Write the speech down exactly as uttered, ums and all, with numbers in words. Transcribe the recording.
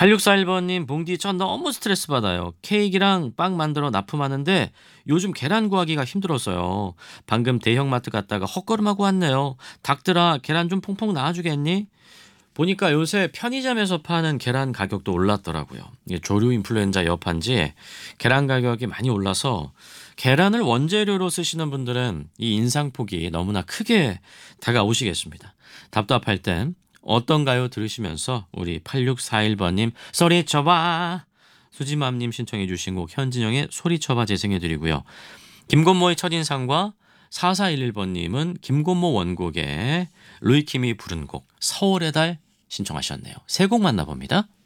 팔육사일 번님, 봉디 전 너무 스트레스 받아요. 케이크랑 빵 만들어 납품하는데 요즘 계란 구하기가 힘들어서요. 방금 대형마트 갔다가 헛걸음하고 왔네요. 닭들아, 계란 좀 퐁퐁 나와주겠니? 보니까 요새 편의점에서 파는 계란 가격도 올랐더라고요. 이게 조류 인플루엔자 여파인지 계란 가격이 많이 올라서 계란을 원재료로 쓰시는 분들은 이 인상폭이 너무나 크게 다가오시겠습니다. 답답할 땐 어떤가요? 들으시면서 우리 팔육사일 번님 소리쳐봐, 수지맘님 신청해 주신 곡 현진영의 소리쳐봐 재생해 드리고요. 김건모의 첫인상과 사사일일 번님은 김건모 원곡의 루이킴이 부른 곡 서울의 달 신청하셨네요. 세 곡 만나봅니다.